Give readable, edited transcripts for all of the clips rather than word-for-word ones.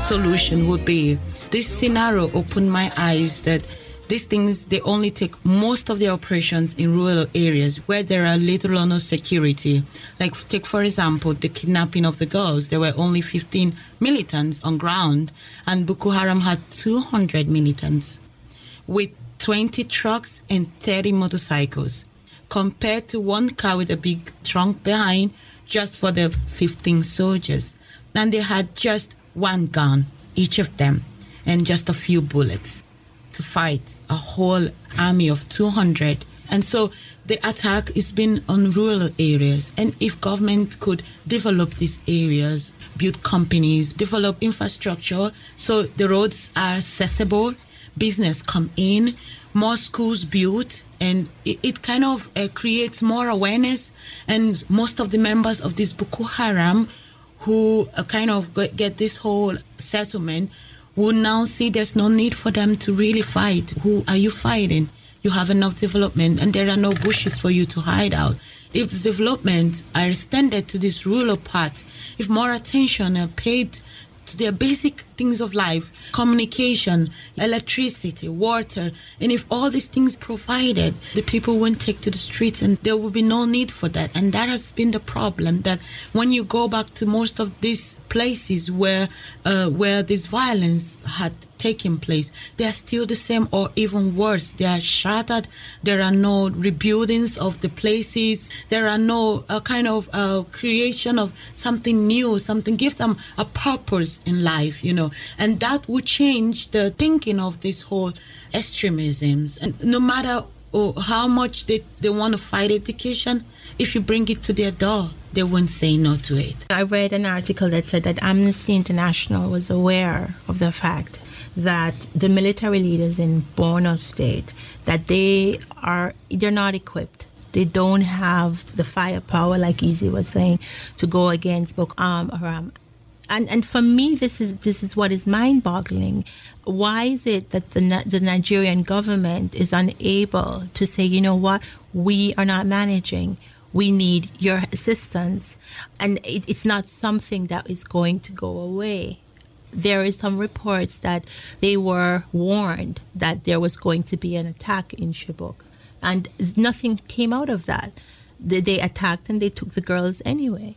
solution would be, this scenario opened my eyes that these things, they only take most of the operations in rural areas where there are little or no security. Like, take, for example, the kidnapping of the girls. There were only 15 militants on ground, and Boko Haram had 200 militants with 20 trucks and 30 motorcycles, compared to one car with a big trunk behind just for the 15 soldiers. And they had just one gun, each of them, and just a few bullets to fight a whole army of 200. And so the attack has been on rural areas. And if government could develop these areas, build companies, develop infrastructure so the roads are accessible, business come in, more schools built, and it kind of creates more awareness. And most of the members of this Boko Haram who kind of get this whole settlement will now see there's no need for them to really fight. Who are you fighting? You have enough development and there are no bushes for you to hide out. If the development are extended to this rural part, if more attention are paid to their basic things of life, communication, electricity, water, and if all these things provided, the people won't take to the streets and there will be no need for that. And that has been the problem, that when you go back to most of these places where this violence had taken place, they are still the same or even worse. They are shattered. There are no rebuildings of the places. There are no kind of creation of something new, something, give them a purpose in life, you know. And that would change the thinking of this whole extremisms. And no matter how much they want to fight education, if you bring it to their door, they won't say no to it. I read an article that said that Amnesty International was aware of the fact that the military leaders in Borno State, that they're not equipped. They don't have the firepower, like Easy was saying, to go against Boko Haram. And for me, this is what is mind-boggling. Why is it that the Nigerian government is unable to say, you know what, we are not managing, we need your assistance, and it's not something that is going to go away? There is some reports that they were warned that there was going to be an attack in Chibok, and nothing came out of that. They attacked and they took the girls anyway.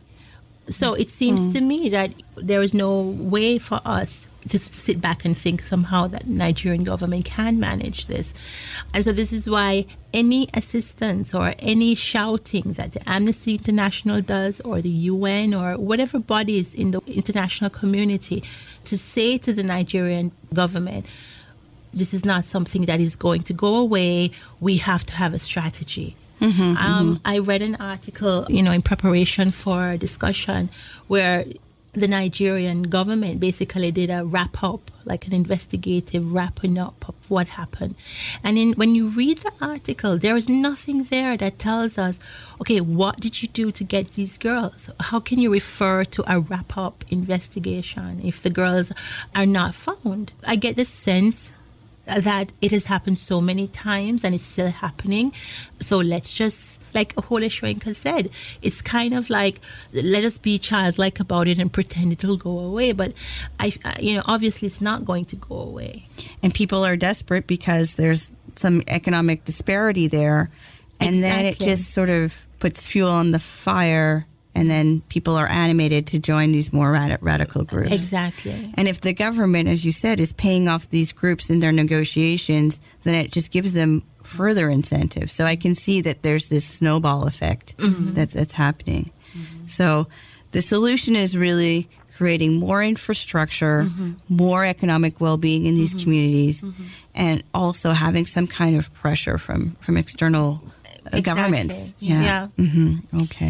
So it seems to me that there is no way for us to sit back and think somehow that Nigerian government can manage this. And so this is why any assistance or any shouting that the Amnesty International does, or the UN, or whatever bodies in the international community, to say to the Nigerian government, this is not something that is going to go away, we have to have a strategy. I read an article, in preparation for a discussion, where the Nigerian government basically did a wrap-up, like an investigative wrapping up of what happened. And when you read the article, there is nothing there that tells us, okay, what did you do to get these girls? How can you refer to a wrap-up investigation if the girls are not found? I get the sense that it has happened so many times and it's still happening. So let's just, like Ahole Shwenka said, it's kind of like, let us be childlike about it and pretend it'll go away. But obviously it's not going to go away. And people are desperate because there's some economic disparity there. And then it just sort of puts fuel on the fire. And then people are animated to join these more radical groups. Exactly. And if the government, as you said, is paying off these groups in their negotiations, then it just gives them further incentive. So I can see that there's this snowball effect that's happening. So the solution is really creating more infrastructure, more economic well-being in these communities, and also having some kind of pressure from external governments. Yeah. Okay.